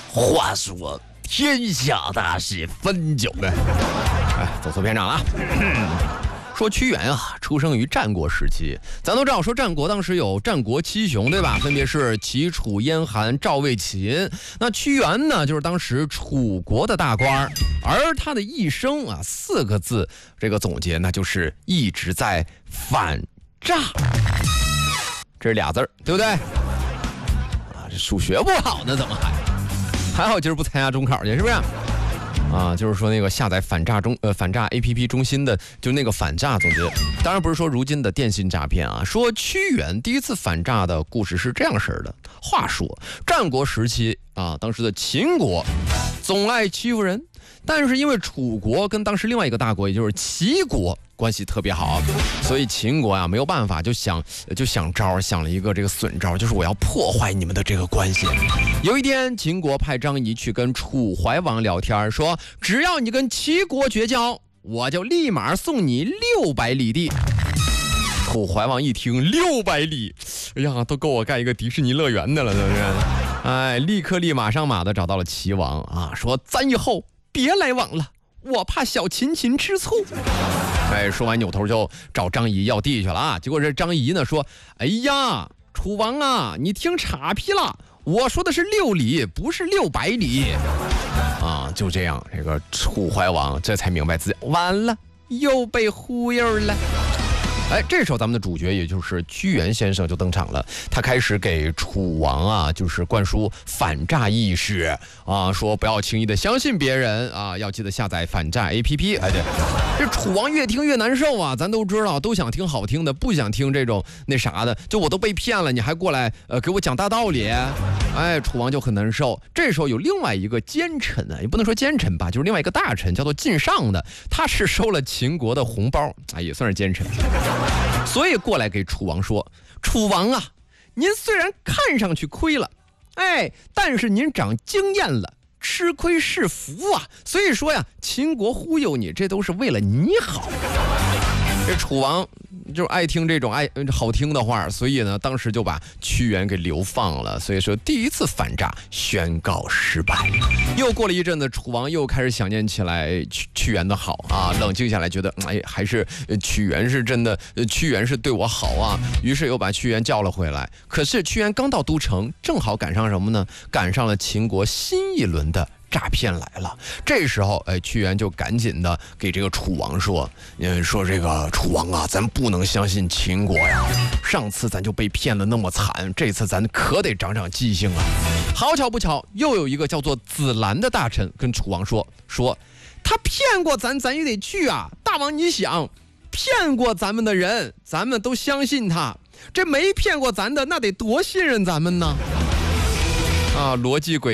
话说天下大事分久了，走错篇章了。说屈原啊，出生于战国时期。咱都知道，说战国当时有战国七雄，对吧？分别是齐、楚、燕、韩、赵、魏、秦。那屈原呢，就是当时楚国的大官，而他的一生啊，4个字这个总结，那就是一直在反诈。这是俩字儿，对不对？啊，这数学不好呢，怎么还好今儿不参加中考去，是不是？啊，就是说那个下载反诈APP 中心的，就那个反诈总结，当然不是说如今的电信诈骗啊。说屈原第一次反诈的故事是这样式的。话说战国时期啊，当时的秦国总爱欺负人，但是因为楚国跟当时另外一个大国，也就是齐国关系特别好，所以秦国啊没有办法，就想招，想了一个这个损招，就是我要破坏你们的这个关系。有一天，秦国派张仪去跟楚怀王聊天，说只要你跟齐国绝交，我就立马送你600里地。楚怀王一听600里，哎呀，都够我盖一个迪士尼乐园的了，是不是？哎，立马上马的找到了齐王啊，说咱以后别来往了，我怕小秦吃醋。哎，说完扭头就找张仪要地去了啊。结果这张仪呢说，哎呀，楚王啊，你听岔劈了，我说的是6里，不是600里啊。就这样，这个楚怀王这才明白自己完了，又被忽悠了。哎，这时候咱们的主角也就是屈原先生就登场了，他开始给楚王啊，就是灌输反诈意识啊，说不要轻易的相信别人啊，要记得下载反诈 APP。哎，对，这楚王越听越难受啊，咱都知道，都想听好听的，不想听这种那啥的，就我都被骗了，你还过来给我讲大道理。哎，楚王就很难受。这时候有另外一个奸臣啊，也不能说奸臣吧，就是另外一个大臣叫做晋上的，他是收了秦国的红包，哎，也算是奸臣。所以过来给楚王说，楚王啊，您虽然看上去亏了，哎，但是您长经验了，吃亏是福啊。所以说呀，秦国忽悠你，这都是为了你好。这楚王就是爱听这种好听的话，所以呢，当时就把屈原给流放了。所以说，第一次反诈宣告失败。又过了一阵子，楚王又开始想念起来屈原的好啊，冷静下来，觉得哎，还是屈原是真的，屈原是对我好啊。于是又把屈原叫了回来。可是屈原刚到都城，正好赶上什么呢？赶上了秦国新一轮的诈骗来了。这时候屈原就赶紧的给这个楚王说，说这个楚王啊，咱不能相信秦国呀，上次咱就被骗了那么惨，这次咱可得长长记性啊。好巧不巧，又有一个叫做子兰的大臣跟楚王说他骗过咱也得去啊。大王你想，骗过咱们的人咱们都相信他，这没骗过咱的那得多信任咱们呢啊，逻辑轨